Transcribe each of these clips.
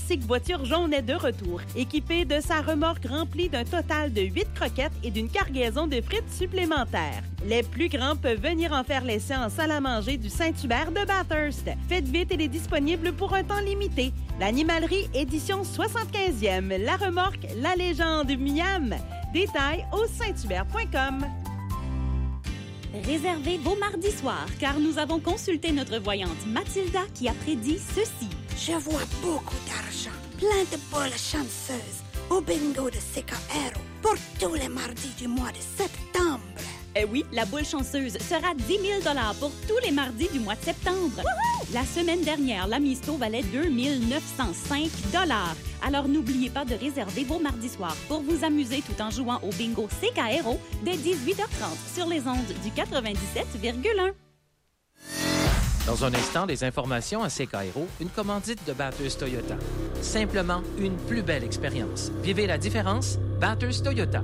classique voiture jaune est de retour, équipée de sa remorque remplie d'un total de 8 croquettes et d'une cargaison de frites supplémentaires. Les plus grands peuvent venir en faire l'essai en salle à manger du Saint-Hubert de Bathurst. Faites vite, elle est disponible pour un temps limité. L'animalerie édition 75e, la remorque, la légende Miam. Détails au sainthubert.com. Réservez vos mardis soirs, car nous avons consulté notre voyante Mathilda qui a prédit ceci. Je vois beaucoup d'argent, plein de boules chanceuses au bingo de Secaero pour tous les mardis du mois de septembre. Oui, la boule chanceuse sera 10 000 $ pour tous les mardis du mois de septembre. Wouhou! La semaine dernière, la Misto valait 2 905 $. Alors n'oubliez pas de réserver vos mardis soirs pour vous amuser tout en jouant au bingo Secaero dès 18h30 sur les ondes du 97,1. Dans un instant, des informations à Secaero, une commandite de Bathurst Toyota. Simplement une plus belle expérience. Vivez la différence, Bathurst Toyota.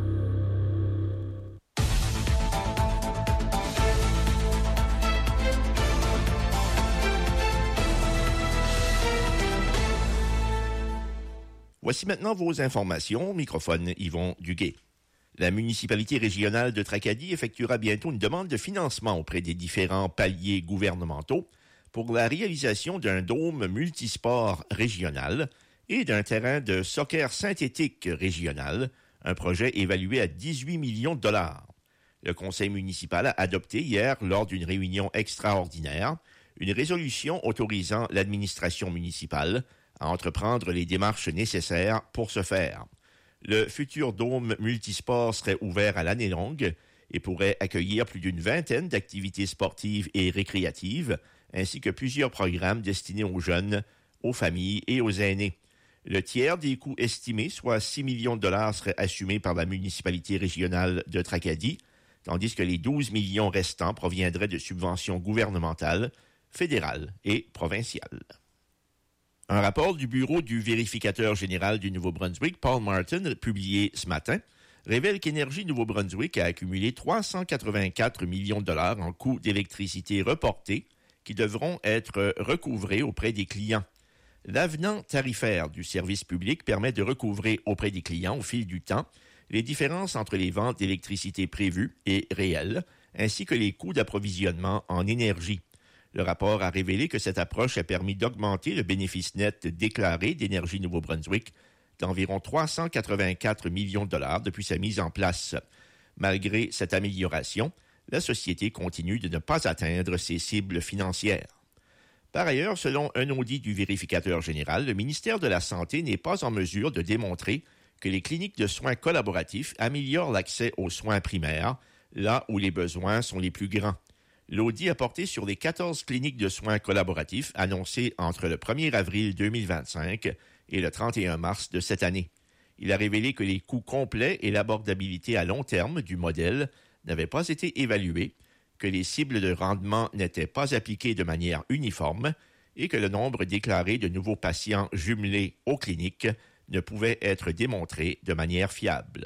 Voici maintenant vos informations. Microphone Yvon Duguay. La municipalité régionale de Tracadie effectuera bientôt une demande de financement auprès des différents paliers gouvernementaux pour la réalisation d'un dôme multisport régional et d'un terrain de soccer synthétique régional, un projet évalué à 18 millions de dollars. Le conseil municipal a adopté hier, lors d'une réunion extraordinaire, une résolution autorisant l'administration municipale à entreprendre les démarches nécessaires pour ce faire. Le futur dôme multisport serait ouvert à l'année longue et pourrait accueillir plus d'une vingtaine d'activités sportives et récréatives, ainsi que plusieurs programmes destinés aux jeunes, aux familles et aux aînés. Le tiers des coûts estimés, soit 6 millions de dollars, serait assumé par la municipalité régionale de Tracadie, tandis que les 12 millions restants proviendraient de subventions gouvernementales, fédérales et provinciales. Un rapport du bureau du vérificateur général du Nouveau-Brunswick, Paul Martin, publié ce matin, révèle qu'Énergie Nouveau-Brunswick a accumulé 384 millions de dollars en coûts d'électricité reportés qui devront être recouvrés auprès des clients. L'avenant tarifaire du service public permet de recouvrer auprès des clients au fil du temps les différences entre les ventes d'électricité prévues et réelles, ainsi que les coûts d'approvisionnement en énergie. Le rapport a révélé que cette approche a permis d'augmenter le bénéfice net déclaré d'Énergie Nouveau-Brunswick d'environ 384 millions de dollars depuis sa mise en place. Malgré cette amélioration, la société continue de ne pas atteindre ses cibles financières. Par ailleurs, selon un audit du vérificateur général, le ministère de la Santé n'est pas en mesure de démontrer que les cliniques de soins collaboratifs améliorent l'accès aux soins primaires, là où les besoins sont les plus grands. L'audit a porté sur les 14 cliniques de soins collaboratifs annoncées entre le 1er avril 2025 et le 31 mars de cette année. Il a révélé que les coûts complets et l'abordabilité à long terme du modèle n'avaient pas été évalués, que les cibles de rendement n'étaient pas appliquées de manière uniforme et que le nombre déclaré de nouveaux patients jumelés aux cliniques ne pouvait être démontré de manière fiable.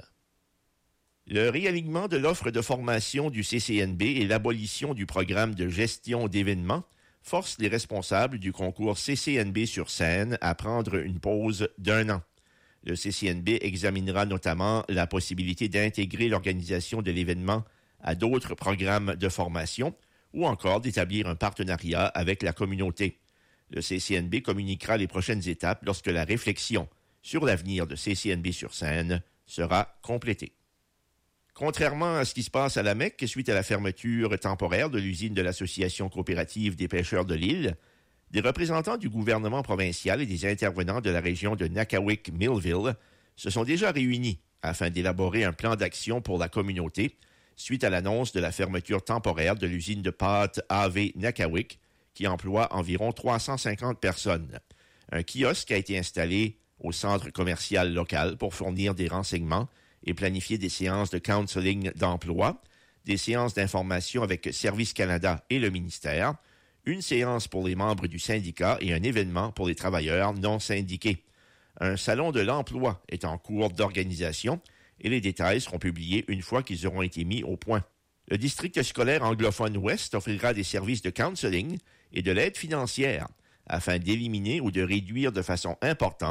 Le réalignement de l'offre de formation du CCNB et l'abolition du programme de gestion d'événements forcent les responsables du concours CCNB sur scène à prendre une pause d'1 an. Le CCNB examinera notamment la possibilité d'intégrer l'organisation de l'événement à d'autres programmes de formation ou encore d'établir un partenariat avec la communauté. Le CCNB communiquera les prochaines étapes lorsque la réflexion sur l'avenir de CCNB sur scène sera complétée. Contrairement à ce qui se passe à la Mecque, suite à la fermeture temporaire de l'usine de l'Association coopérative des pêcheurs de l'île, des représentants du gouvernement provincial et des intervenants de la région de Nakawik-Millville se sont déjà réunis afin d'élaborer un plan d'action pour la communauté suite à l'annonce de la fermeture temporaire de l'usine de pâtes AV Nakawik qui emploie environ 350 personnes. Un kiosque a été installé au centre commercial local pour fournir des renseignements et planifier des séances de counseling d'emploi, des séances d'information avec Service Canada et le ministère, une séance pour les membres du syndicat et un événement pour les travailleurs non syndiqués. Un salon de l'emploi est en cours d'organisation et les détails seront publiés une fois qu'ils auront été mis au point. Le district scolaire anglophone Ouest offrira des services de counseling et de l'aide financière afin d'éliminer ou de réduire de façon importante